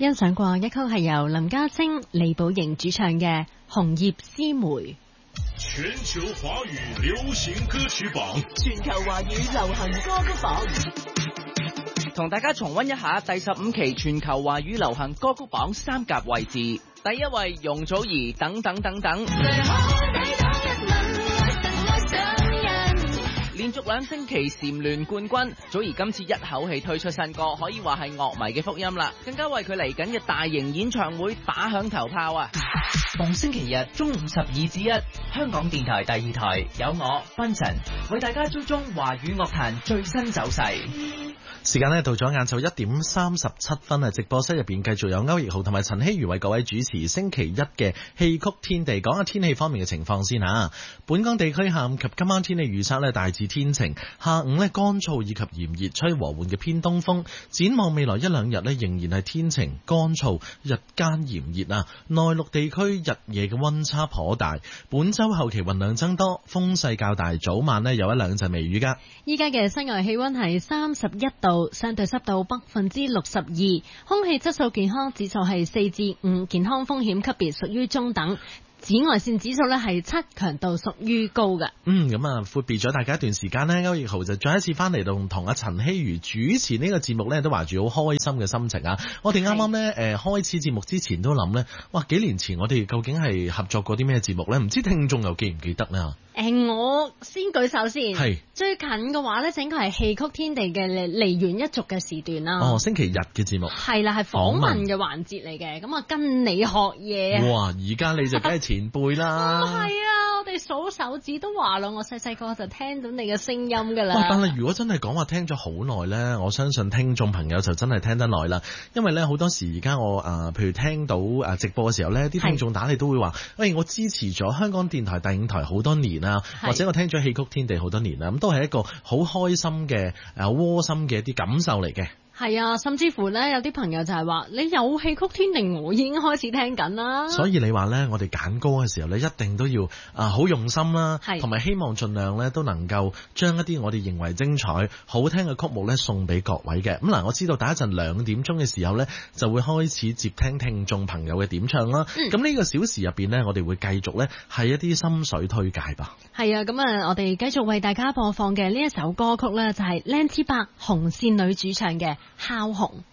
欣賞過一曲係由林家聲、李寶瑩主唱嘅《紅葉絲梅》。 全球華語流行歌曲榜， 全球華語流行歌曲榜， 同大家重溫一下第15期全球華語流行歌曲榜三甲位置。第一位容祖兒，等等等等。連續2星期蟬聯冠軍，祖兒今次一口氣推出新歌，可以話係樂迷嘅福音啦，更加為佢嚟緊嘅大型演唱會打響頭炮啊！ 逢星期日中午12至1，香港電台第2台有我芬晨為大家追蹤華語樂壇最新走勢。 時間呢到咗晏晝1點37分啊！直播室入邊繼續有歐奕豪同埋陳希如為各位主持星期一嘅戲曲天地。講下天氣方面嘅情況先吓。本港地區下午及今晚天氣預測呢，大致天晴，下午呢乾燥以及炎熱，吹和緩嘅偏東風。展望未來1-2日呢，仍然係天晴乾燥，日間炎熱啊！內陸地區日夜嘅溫差頗大。本週後期雲量增多，風勢較大，早晚呢有1-2陣微雨噶。 依家嘅室外氣溫係31度，相對濕度62%，空氣質素健康指數係4至5，健康風險級別屬於中等。紫外線指數咧係7，強度屬於高嘅。 咁啊，闊別咗大家一段時間呢，歐奕豪就再一次翻嚟同阿陳希如主持呢個節目呢，都懷住好開心嘅心情啊！我哋啱啱呢開始節目之前都諗呢，哇，幾年前我哋究竟係合作過啲咩節目呢？唔知聽眾又記唔記得呢？ 我先舉手先。 係最近嘅話呢，整個係戲曲天地嘅梨園一族嘅時段啦。 哦，星期日嘅節目係啦，係訪問嘅環節嚟嘅。咁啊，跟你學嘢。 哇！而家你就梗係前輩啦。 係啊，我哋數手指都話啦，我細細個就聽到你嘅聲音噶啦。 但係如果真係講話聽咗好耐呢，我相信聽眾朋友就真係聽得耐啦。因為呢，好多時而家我譬如聽到直播嘅時候呢，啲聽眾打嚟都會話：喂，我支持咗香港電台第5台好多年啦，或者我聽咗戲曲天地好多年啦，咁都係一個好開心嘅窩心嘅一啲感受嚟嘅。 係啊，甚至乎咧，有啲朋友就係話，你有戲曲天地，我已經開始聽緊啦。所以你話咧，我哋揀歌嘅時候咧，一定都要好用心啦，同埋希望盡量咧都能夠將一啲我哋認為精彩、好聽嘅曲目咧送俾各位嘅。咁嗱，我知道第一陣2點鐘嘅時候咧，就會開始接聽聽眾朋友嘅點唱啦。咁呢個小時入邊咧，我哋會繼續咧係一啲心水推介吧。 係啊，咁啊，我哋繼續為大家播放嘅呢一首歌曲咧，就係靚次伯紅線女主唱嘅《烤紅》。